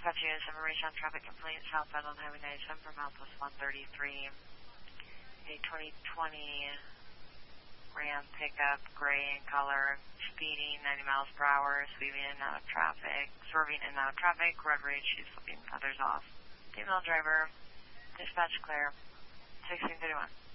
Dispatch units, information on traffic complaint southbound on Highway 97 from Outpost 133. A 2020 Ram pickup, gray in color, speeding 90 miles per hour, swerving in and out of traffic, road rage, she's flipping others off. Female driver, dispatch clear, 1631.